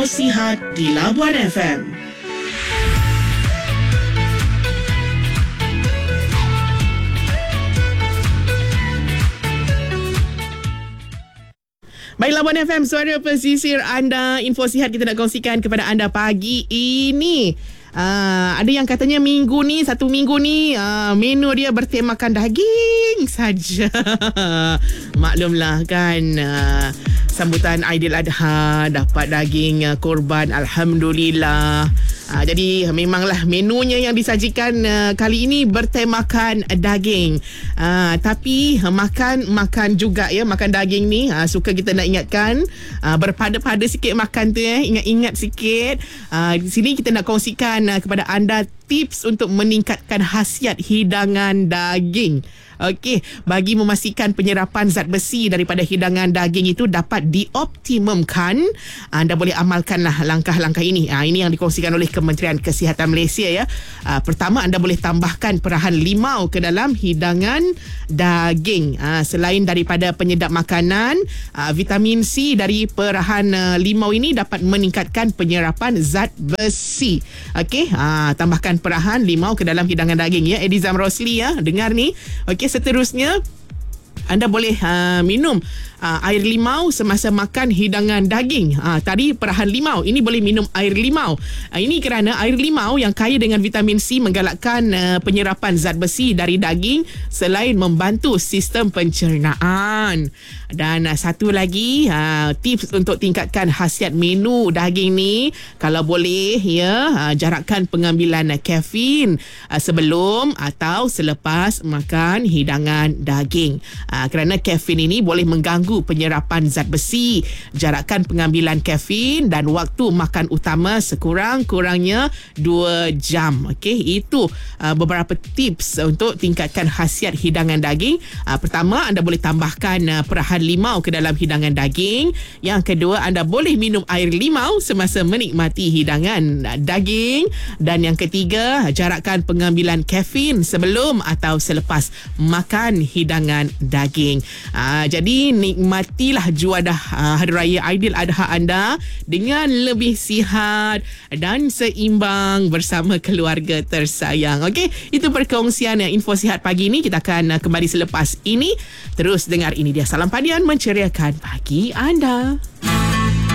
Sihat di Labuan FM. Baik, Labuan FM, suara pesisir anda. Info sihat kita nak kongsikan kepada anda pagi ini. Ada yang katanya satu minggu ni menu dia bertemakan daging saja. Maklumlah kan, sambutan Aidiladha dapat daging korban, alhamdulillah. Jadi memanglah menunya yang disajikan kali ini bertemakan daging. Tapi makan juga ya, makan daging ni suka kita nak ingatkan, berpada-pada sikit makan tu ingat-ingat sikit. Di sini kita nak kongsikan kepada anda tips untuk meningkatkan khasiat hidangan daging. Okey, bagi memastikan penyerapan zat besi daripada hidangan daging itu dapat dioptimumkan, anda boleh amalkanlah langkah-langkah ini. Ini yang dikongsikan oleh Kementerian Kesihatan Malaysia ya. Pertama, anda boleh tambahkan perahan limau ke dalam hidangan daging. Selain daripada penyedap makanan, vitamin C dari perahan limau ini dapat meningkatkan penyerapan zat besi. Okey, tambahkan perahan limau ke dalam hidangan daging ya. Edizam Rosli ya, dengar ni. Okey, seterusnya anda boleh minum air limau semasa makan hidangan daging. Tadi perahan limau, ini boleh minum air limau. Ini kerana air limau yang kaya dengan vitamin C menggalakkan penyerapan zat besi dari daging selain membantu sistem pencernaan. Dan satu lagi tips untuk tingkatkan khasiat menu daging ni, kalau boleh ya, jarakkan pengambilan kafein sebelum atau selepas makan hidangan daging. Kerana kafein ini boleh mengganggu penyerapan zat besi. Jarakkan pengambilan kafein dan waktu makan utama sekurang-kurangnya 2 jam. Okey, itu beberapa tips untuk tingkatkan khasiat hidangan daging. Pertama, anda boleh tambahkan perahan limau ke dalam hidangan daging. Yang kedua, anda boleh minum air limau semasa menikmati hidangan daging. Dan yang ketiga, jarakkan pengambilan kafein sebelum atau selepas makan hidangan daging. Jadi nikmatilah juadah Hari Raya Aidiladha anda dengan lebih sihat dan seimbang bersama keluarga tersayang. Okey, itu perkongsian info sihat pagi ini. Kita akan kembali selepas ini. Terus dengar ini dia Salam Padian menceriakan pagi anda.